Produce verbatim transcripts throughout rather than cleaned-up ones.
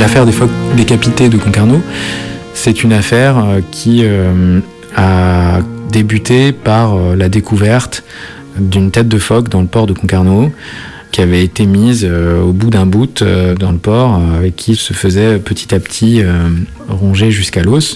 L'affaire des phoques décapités de Concarneau, c'est une affaire qui euh, a débuté par euh, la découverte d'une tête de phoque dans le port de Concarneau, qui avait été mise euh, au bout d'un bout euh, dans le port, euh, et qui se faisait petit à petit euh, ronger jusqu'à l'os.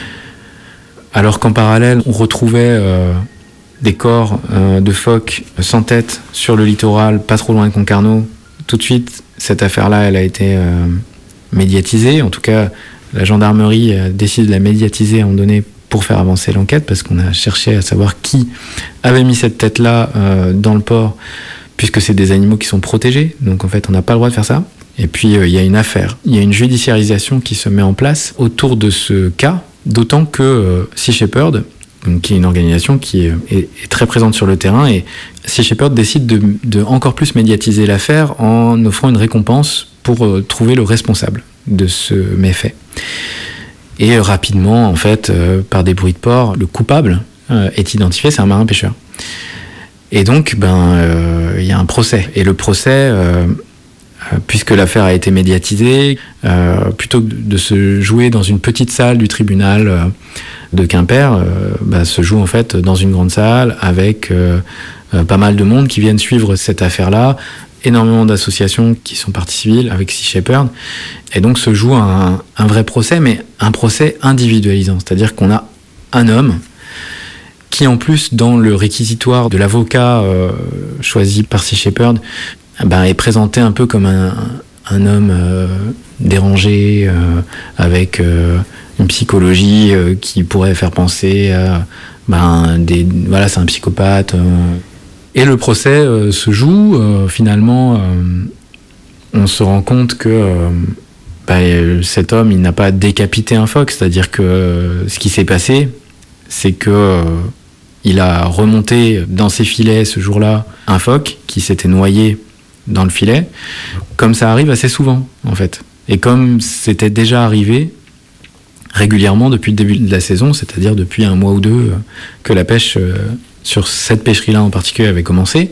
Alors qu'en parallèle, on retrouvait euh, des corps euh, de phoques sans tête sur le littoral, pas trop loin de Concarneau. Tout de suite, cette affaire-là, elle a été euh, médiatisée. En tout cas, la gendarmerie a décidé de la médiatiser à un moment donné pour faire avancer l'enquête, parce qu'on a cherché à savoir qui avait mis cette tête-là euh, dans le port, puisque c'est des animaux qui sont protégés. Donc en fait, on n'a pas le droit de faire ça. Et puis, euh, il y a une affaire. Il y a une judiciarisation qui se met en place autour de ce cas, d'autant que euh, Sea Shepherd, donc, qui est une organisation qui est, est, est très présente sur le terrain, et Sea Shepherd décide de, de encore plus médiatiser l'affaire en offrant une récompense pour euh, trouver le responsable de ce méfait. Et euh, rapidement, en fait, euh, par des bruits de port, le coupable euh, est identifié, c'est un marin pêcheur. Et donc, ben, euh, il y a un procès. Et le procès, euh, euh, puisque l'affaire a été médiatisée, euh, plutôt que de se jouer dans une petite salle du tribunal euh, de Quimper, euh, bah, se joue en fait dans une grande salle avec euh, euh, pas mal de monde qui viennent suivre cette affaire-là, énormément d'associations qui sont parties civiles avec Sea Shepherd, et donc se joue un, un vrai procès, mais un procès individualisant, c'est-à-dire qu'on a un homme qui en plus, dans le réquisitoire de l'avocat euh, choisi par Sea Shepherd, ben, est présenté un peu comme un, un homme euh, dérangé, euh, avec euh, une psychologie euh, qui pourrait faire penser à ben, des, voilà, c'est un psychopathe. Euh. Et le procès euh, se joue, euh, finalement, euh, on se rend compte que euh, ben, cet homme, il n'a pas décapité un phoque, c'est-à-dire que euh, ce qui s'est passé, c'est que euh, il a remonté dans ses filets ce jour-là un phoque qui s'était noyé dans le filet, comme ça arrive assez souvent en fait. Et comme c'était déjà arrivé régulièrement depuis le début de la saison, c'est-à-dire depuis un mois ou deux que la pêche euh, sur cette pêcherie-là en particulier avait commencé,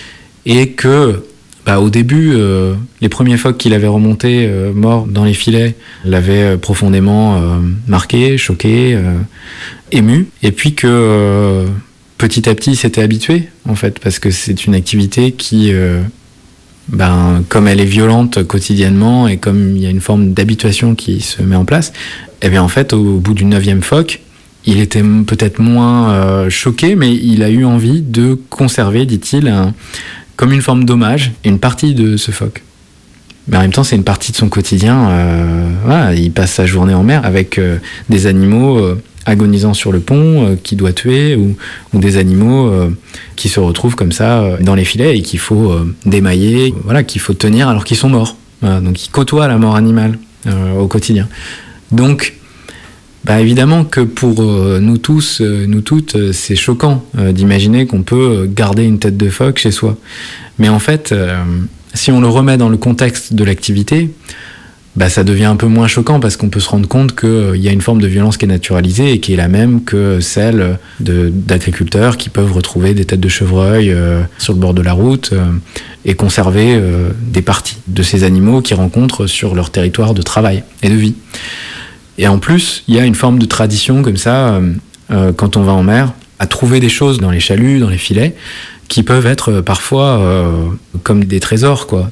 et que bah, au début, euh, les premiers phoques qu'il avait remontés euh, morts dans les filets l'avaient profondément euh, marqué, choqué, euh, ému, et puis que euh, petit à petit il s'était habitué en fait, parce que c'est une activité qui, euh, ben, comme elle est violente quotidiennement et comme il y a une forme d'habituation qui se met en place, et bien en fait au bout du neuvième phoque, il était peut-être moins euh, choqué, mais il a eu envie de conserver, dit-il, un, comme une forme d'hommage, une partie de ce phoque. Mais en même temps, c'est une partie de son quotidien. Euh, voilà, il passe sa journée en mer avec euh, des animaux euh, agonisant sur le pont euh, qu'il doit tuer, ou, ou des animaux euh, qui se retrouvent comme ça euh, dans les filets et qu'il faut euh, démailler, voilà, qu'il faut tenir alors qu'ils sont morts. Voilà, donc il côtoie la mort animale euh, au quotidien. Donc, bah évidemment que pour euh, nous tous, euh, nous toutes, euh, c'est choquant euh, d'imaginer qu'on peut garder une tête de phoque chez soi. Mais en fait, euh, si on le remet dans le contexte de l'activité, bah ça devient un peu moins choquant, parce qu'on peut se rendre compte qu'il euh, y a une forme de violence qui est naturalisée et qui est la même que celle de, d'agriculteurs qui peuvent retrouver des têtes de chevreuil euh, sur le bord de la route euh, et conserver euh, des parties de ces animaux qu'ils rencontrent sur leur territoire de travail et de vie. Et en plus, il y a une forme de tradition comme ça, euh, euh, quand on va en mer, à trouver des choses dans les chaluts, dans les filets, qui peuvent être euh, parfois euh, comme des trésors, quoi.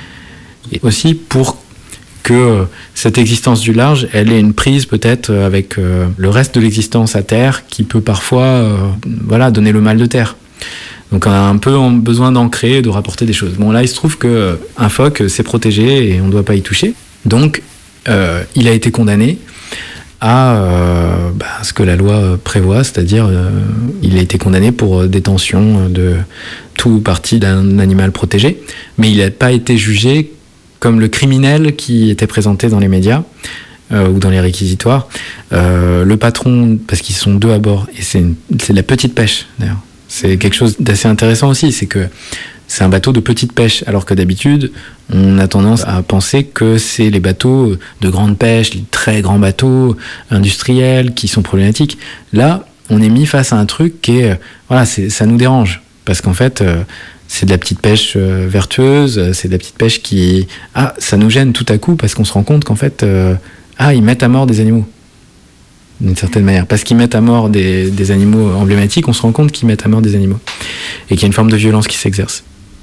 Et aussi pour que euh, cette existence du large, elle ait une prise peut-être avec euh, le reste de l'existence à terre, qui peut parfois euh, voilà, donner le mal de terre. Donc on a un peu besoin d'ancrer, de rapporter des choses. Bon, là, il se trouve qu'un phoque, c'est protégé et on ne doit pas y toucher. Donc, euh, il a été condamné à euh, bah, ce que la loi prévoit, c'est-à-dire euh, il a été condamné pour détention de tout ou partie d'un animal protégé, mais il n'a pas été jugé comme le criminel qui était présenté dans les médias euh, ou dans les réquisitoires. Euh, le patron, parce qu'ils sont deux à bord, et c'est, une, c'est de la petite pêche d'ailleurs, c'est quelque chose d'assez intéressant aussi, c'est que c'est un bateau de petite pêche, alors que d'habitude, on a tendance à penser que c'est les bateaux de grande pêche, les très grands bateaux industriels qui sont problématiques. Là, on est mis face à un truc qui est, voilà, c'est, ça nous dérange, parce qu'en fait, euh, c'est de la petite pêche euh, vertueuse, c'est de la petite pêche qui... Ah, ça nous gêne tout à coup parce qu'on se rend compte qu'en fait, euh, ah, ils mettent à mort des animaux, d'une certaine manière. Parce qu'ils mettent à mort des, des animaux emblématiques, on se rend compte qu'ils mettent à mort des animaux. Et qu'il y a une forme de violence qui s'exerce.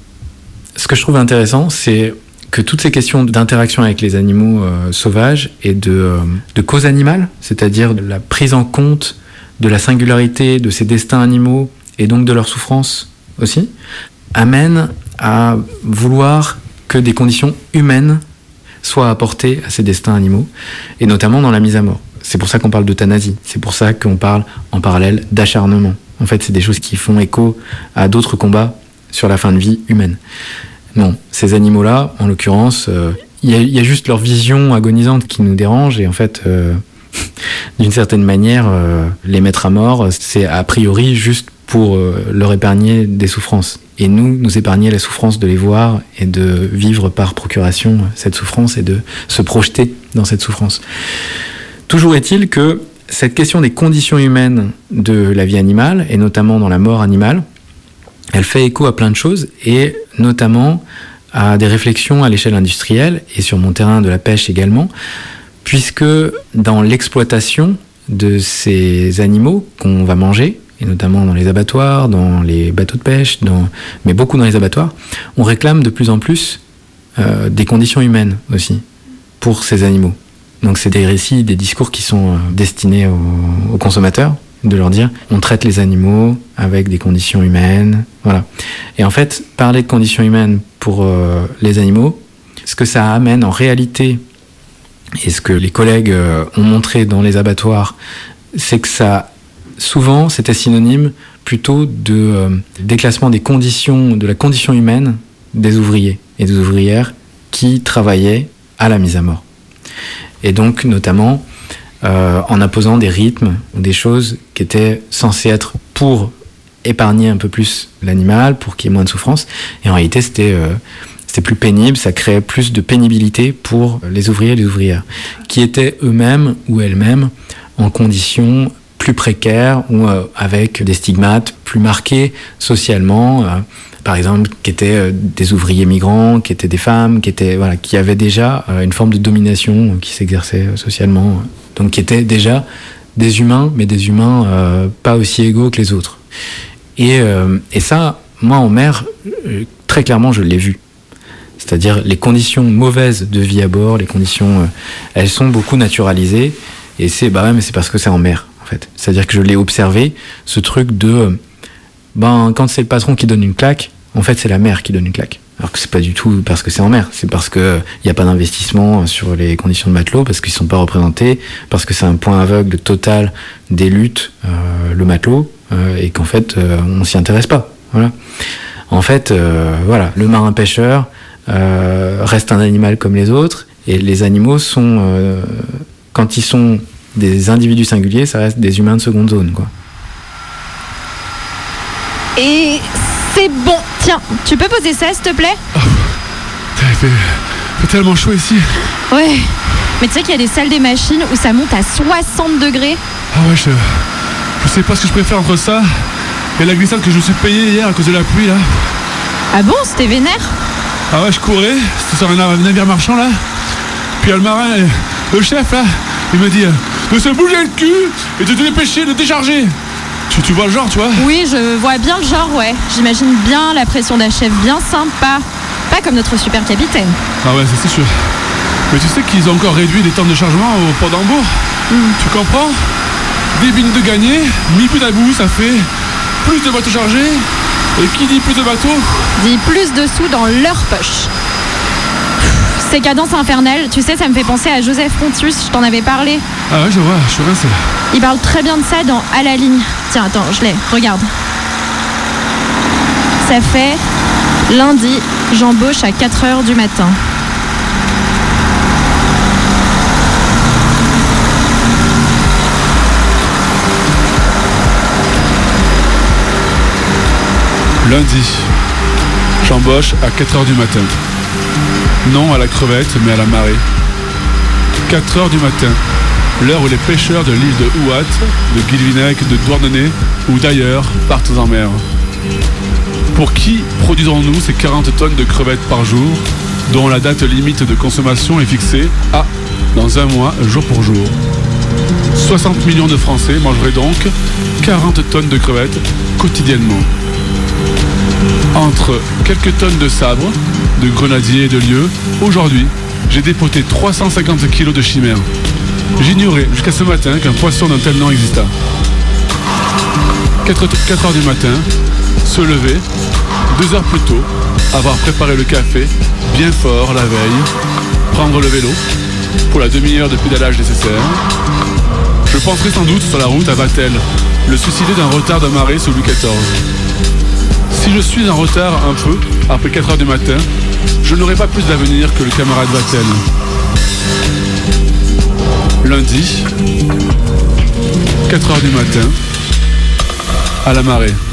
Ce que je trouve intéressant, c'est que toutes ces questions d'interaction avec les animaux euh, sauvages et de, euh, de cause animale, c'est-à-dire de la prise en compte de la singularité de ces destins animaux et donc de leur souffrance aussi, amène à vouloir que des conditions humaines soient apportées à ces destins animaux, et notamment dans la mise à mort. C'est pour ça qu'on parle d'euthanasie, c'est pour ça qu'on parle en parallèle d'acharnement. En fait, c'est des choses qui font écho à d'autres combats sur la fin de vie humaine. Non, ces animaux-là, en l'occurrence, il euh, y, y a juste leur vision agonisante qui nous dérange, et en fait... Euh, d'une certaine manière, euh, les mettre à mort, c'est a priori juste pour euh, leur épargner des souffrances. Et nous, nous épargner la souffrance de les voir et de vivre par procuration cette souffrance et de se projeter dans cette souffrance. Toujours est-il que cette question des conditions humaines de la vie animale, et notamment dans la mort animale, elle fait écho à plein de choses, et notamment à des réflexions à l'échelle industrielle, et sur mon terrain de la pêche également, puisque dans l'exploitation de ces animaux qu'on va manger, et notamment dans les abattoirs, dans les bateaux de pêche, dans, mais beaucoup dans les abattoirs, on réclame de plus en plus euh, des conditions humaines aussi pour ces animaux. Donc c'est des récits, des discours qui sont euh, destinés aux, aux consommateurs, de leur dire on traite les animaux avec des conditions humaines, voilà. Et en fait, parler de conditions humaines pour euh, les animaux, ce que ça amène en réalité, et ce que les collègues euh, ont montré dans les abattoirs, c'est que ça, souvent, c'était synonyme plutôt de euh, déclassement des conditions, de la condition humaine des ouvriers et des ouvrières qui travaillaient à la mise à mort. Et donc, notamment, euh, en imposant des rythmes ou des choses qui étaient censées être pour épargner un peu plus l'animal, pour qu'il y ait moins de souffrance. Et en réalité, c'était... Euh, C'était plus pénible, ça créait plus de pénibilité pour les ouvriers et les ouvrières, qui étaient eux-mêmes ou elles-mêmes en conditions plus précaires ou euh, avec des stigmates plus marqués socialement, euh, par exemple, qui étaient euh, des ouvriers migrants, qui étaient des femmes, qui étaient voilà, qui avaient déjà euh, une forme de domination euh, qui s'exerçait euh, socialement, euh, donc qui étaient déjà des humains, mais des humains euh, pas aussi égaux que les autres. Et, euh, et ça, moi en mer, euh, très clairement, je l'ai vu. C'est-à-dire les conditions mauvaises de vie à bord, les conditions, euh, elles sont beaucoup naturalisées. Et c'est, bah ouais, mais c'est parce que c'est en mer, en fait. C'est-à-dire que je l'ai observé, ce truc de, euh, ben, quand c'est le patron qui donne une claque, en fait, c'est la mer qui donne une claque. Alors que c'est pas du tout parce que c'est en mer, c'est parce que il euh, n'y a pas d'investissement sur les conditions de matelot, parce qu'ils sont pas représentés, parce que c'est un point aveugle total des luttes, euh, le matelot, euh, et qu'en fait, euh, on s'y intéresse pas. Voilà. En fait, euh, voilà, le marin pêcheur, Euh, reste un animal comme les autres, et les animaux sont, euh, quand ils sont des individus singuliers, ça reste des humains de seconde zone, quoi. Et c'est bon, tiens, tu peux poser ça s'il te plaît? Oh, il fait, fait tellement chaud ici. Ouais, mais tu sais qu'il y a des salles des machines où ça monte à soixante degrés. Ah ouais, je, je sais pas ce que je préfère entre ça et la glissade que je me suis payée hier à cause de la pluie là. Ah bon, c'était vénère? Ah ouais, je courais, c'était sur un navire marchand là. Puis le marin, le chef là, il me dit de se bouger le cul et de te dépêcher, de décharger. Tu, tu vois le genre, tu vois? Oui, je vois bien le genre, ouais. J'imagine bien la pression d'un chef bien sympa. Pas comme notre super capitaine. Ah ouais, ça c'est sûr. Mais tu sais qu'ils ont encore réduit les temps de chargement au port d'Hambourg. mm. Tu comprends? Des vignes de gagner, mis plus à bout, ça fait plus de bateaux chargés. Et qui dit plus de bateaux dit plus de sous dans leur poche. Ces cadences infernales, tu sais, ça me fait penser à Joseph Pontius, je t'en avais parlé. Ah ouais, je vois, je suis rincé là. Il parle très bien de ça dans À la ligne. Tiens, attends, je l'ai, regarde. Ça fait lundi, j'embauche à quatre heures du matin. Lundi, j'embauche à quatre heures du matin. Non à la crevette, mais à la marée. quatre heures du matin, l'heure où les pêcheurs de l'île de Houat, de Guilvinec, de Douarnenez ou d'ailleurs partent en mer. Pour qui produisons-nous ces quarante tonnes de crevettes par jour, dont la date limite de consommation est fixée à dans un mois, jour pour jour? soixante millions de Français mangeraient donc quarante tonnes de crevettes quotidiennement. Entre quelques tonnes de sabres, de grenadiers et de lieux, aujourd'hui, j'ai dépoté trois cent cinquante kilos de chimères. J'ignorais jusqu'à ce matin qu'un poisson d'un tel nom exista. quatre heures du matin, se lever, deux heures plus tôt, avoir préparé le café bien fort la veille, prendre le vélo pour la demi-heure de pédalage nécessaire. Je penserai sans doute sur la route à Vatel, le suicidé d'un retard de marée sous Louis quatorze. Si je suis en retard un peu, après quatre heures du matin, je n'aurai pas plus d'avenir que le camarade Vatel. Lundi, quatre heures du matin, à la marée.